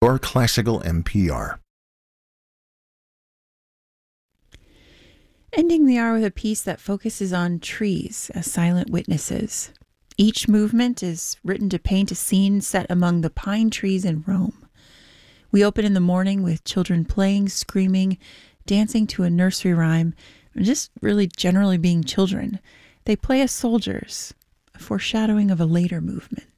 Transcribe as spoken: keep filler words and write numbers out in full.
Your Classical N P R. Ending the hour with a piece that focuses on trees as silent witnesses. Each movement is written to paint a scene set among the pine trees in Rome. We open in the morning with children playing, screaming, dancing to a nursery rhyme, and just really generally being children. They play as soldiers, a foreshadowing of a later movement.